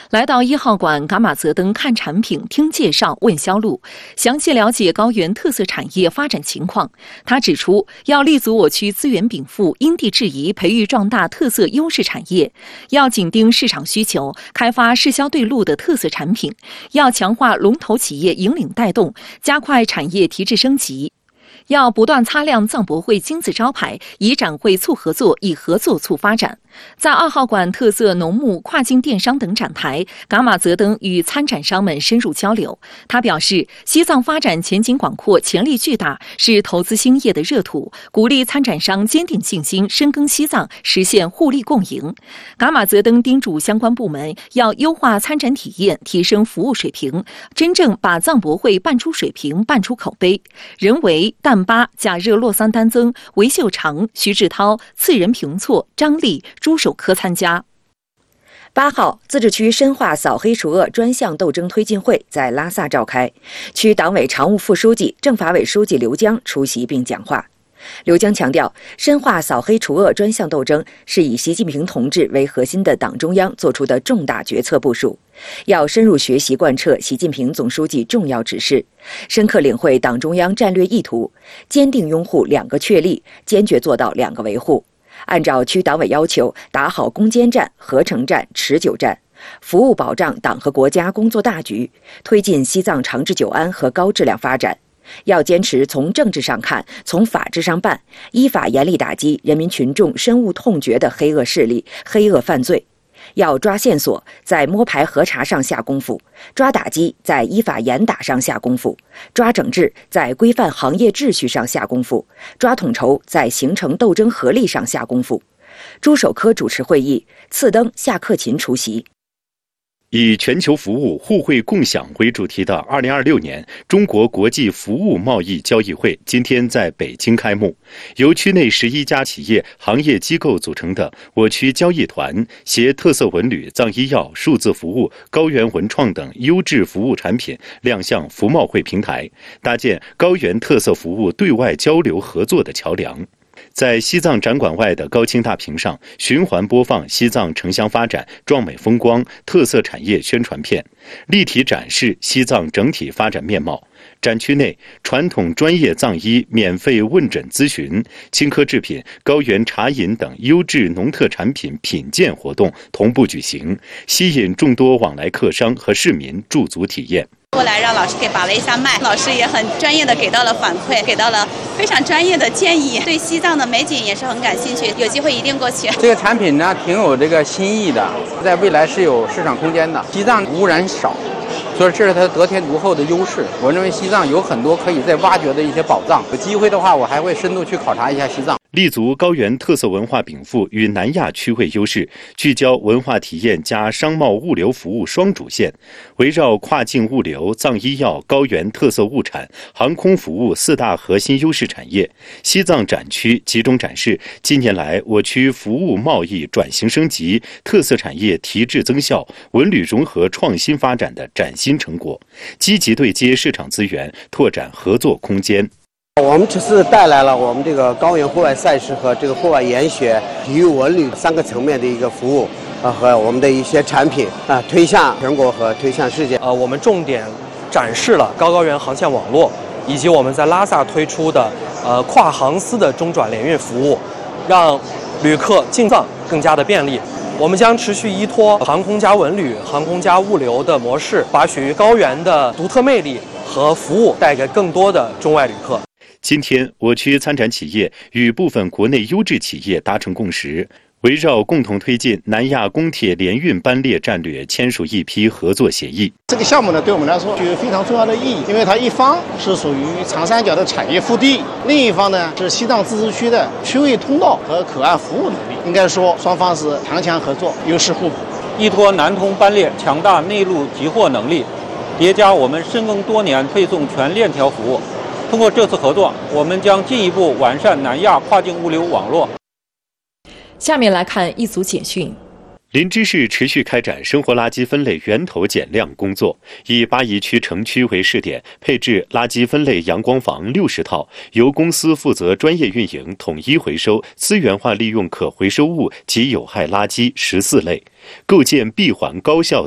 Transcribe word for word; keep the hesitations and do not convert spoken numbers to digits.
来到一号馆噶玛泽登看产品、听介绍、问销路，详细了解高原特色产业发展情况。他指出，要立足我区资源禀赋，因地制宜培育壮大特色优势产业，要紧盯市场需求，开发市销对路的特色产品，要强化龙头企业引领带动，加快产业提质升级。要不断擦亮藏博会金字招牌，以展会促合作，以合作促发展。在二号馆特色农牧、跨境电商等展台，噶玛泽登与参展商们深入交流。他表示，西藏发展前景广阔，潜力巨大，是投资兴业的热土，鼓励参展商坚定信心，深耕西藏，实现互利共赢。噶玛泽登叮嘱相关部门要优化参展体验，提升服务水平，真正把藏博会办出水平，办出口碑。人为、淡巴、贾热洛桑丹增、韦秀长、徐志涛、次仁平措、张丽、朱守科参加。 八号，自治区深化扫黑除恶专项斗争推进会在拉萨召开，区党委常务副书记、政法委书记刘江出席并讲话。刘江强调，深化扫黑除恶专项斗争是以习近平同志为核心的党中央做出的重大决策部署，要深入学习贯彻习近平总书记重要指示，深刻领会党中央战略意图，坚定拥护两个确立，坚决做到两个维护，按照区党委要求，打好攻坚战、合成战、持久战，服务保障党和国家工作大局，推进西藏长治久安和高质量发展。要坚持从政治上看，从法治上办，依法严厉打击人民群众深恶痛绝的黑恶势力、黑恶犯罪。要抓线索，在摸排核查上下功夫；抓打击，在依法严打上下功夫；抓整治，在规范行业秩序上下功夫；抓统筹，在形成斗争合力上下功夫。朱守科主持会议，次登、夏克勤出席。 以全球服务互惠共享为主题的二零二六年中国国际服务贸易交易会今天在北京开幕。由区内十一家企业、行业机构组成的我区交易团，携特色文旅、藏医药、数字服务、高原文创等优质服务产品亮相服贸会平台，搭建高原特色服务对外交流合作的桥梁。在西藏展馆外的高清大屏上，循环播放西藏城乡发展、壮美风光、特色产业宣传片，立体展示西藏整体发展面貌。展区内，传统专业藏医免费问诊咨询、青稞制品、高原茶饮等优质农特产品品鉴活动同步举行，吸引众多往来客商和市民驻足体验。 过来让老师给把了一下脉，老师也很专业的给到了反馈，给到了非常专业的建议，对西藏的美景也是很感兴趣，有机会一定过去。 这个产品呢挺有这个新意的，在未来是有市场空间的。西藏污染少，所以这是它得天独厚的优势。我认为西藏有很多可以再挖掘的一些宝藏，有机会的话我还会深度去考察一下西藏。 立足高原特色文化禀赋与南亚区位优势，聚焦文化体验加商贸物流服务双主线，围绕跨境物流、藏医药、高原特色物产、航空服务四大核心优势产业，西藏展区集中展示近年来我区服务贸易转型升级、特色产业提质增效、文旅融合创新发展的崭新成果，积极对接市场资源，拓展合作空间。 我们这次带来了我们这个高原户外赛事和这个户外研学、体育文旅三个层面的一个服务，啊和我们的一些产品啊推向全国和推向世界。 呃，我们重点展示了高高原航线网络，以及我们在拉萨推出的呃跨航司的中转联运服务，让旅客进藏更加的便利。我们将持续依托航空加文旅、航空加物流的模式，把属于高原的独特魅力和服务带给更多的中外旅客。 今天，我区参展企业与部分国内优质企业达成共识，围绕共同推进南亚公铁联运班列战略签署一批合作协议。 这个项目呢，对我们来说具有非常重要的意义，因为它一方是属于长三角的产业腹地，另一方呢是西藏自治区的区位通道和口岸服务能力。应该说，双方是强强合作，优势互补。 依托南通班列强大内陆集货能力，叠加我们深耕多年配送全链条服务。通过这次合作，我们将进一步完善南亚跨境物流网络。 下面来看一组简讯。 林芝市持续开展生活垃圾分类源头减量工作，以巴宜区城区为试点，配置垃圾分类阳光房六十套，由公司负责专业运营，统一回收，资源化利用可回收物及有害垃圾十四类，构建闭环高效